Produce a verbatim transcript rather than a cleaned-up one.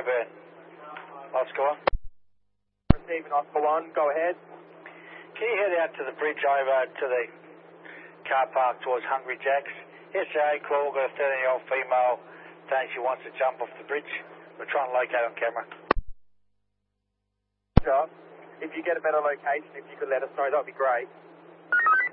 Coburn. Oscar one. Receiving Oscar one, go ahead. Can you head out to the bridge over to the car park towards Hungry Jack's? S A call, got a thirteen-year-old female saying she wants to jump off the bridge. We're trying to locate on camera. Sure. If you get a better location, if you could let us know, that would be great.